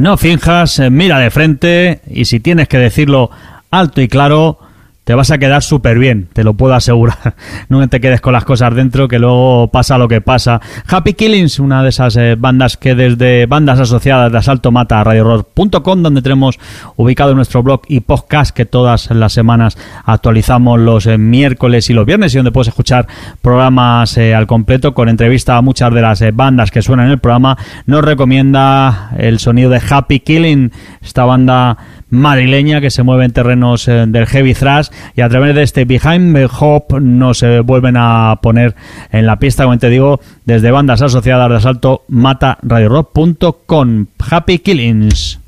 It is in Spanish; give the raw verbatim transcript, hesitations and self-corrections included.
No finjas, mira de frente y si tienes que decirlo alto y claro, te vas a quedar súper bien, te lo puedo asegurar. No te quedes con las cosas dentro, que luego pasa lo que pasa. Happy Killings, una de esas eh, bandas que desde bandas asociadas de Asalto Mata a radio rock punto com, donde tenemos ubicado nuestro blog y podcast que todas las semanas actualizamos los eh, miércoles y los viernes, y donde puedes escuchar programas eh, al completo con entrevista a muchas de las eh, bandas que suenan en el programa. Nos recomienda el sonido de Happy Killing, esta banda madrileña que se mueve en terrenos eh, del heavy thrash, y a través de este Behind the Hope nos eh, vuelven a poner en la pista, como te digo, desde bandas asociadas de Asalto Mata radio rock punto com. Happy Killings.